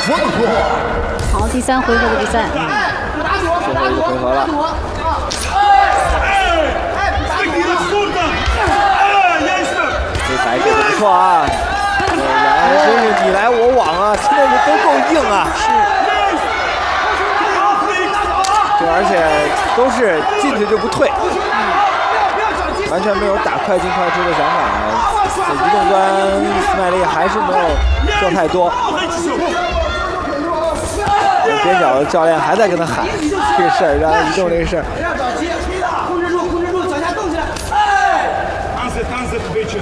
好，第3回合的比赛， 最后一个回合了。这摆给的不错啊，两人真是你来我往啊，真的是都够硬啊。就而且都是进去就不退，完全没有打快进快出的想法。这移动端斯麦利还是没有做太多。边角的教练还在跟他喊这个事儿，让他移动这个事儿。